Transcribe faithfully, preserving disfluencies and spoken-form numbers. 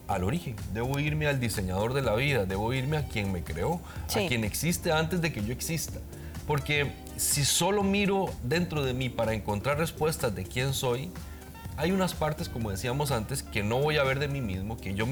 al origen, debo irme al diseñador de la vida, debo irme a quien me creó, Sí. a quien existe antes de que yo exista. Porque si solo miro dentro de mí para encontrar respuestas de quién soy, hay unas partes, como decíamos antes, que no voy a ver de mí mismo, que yo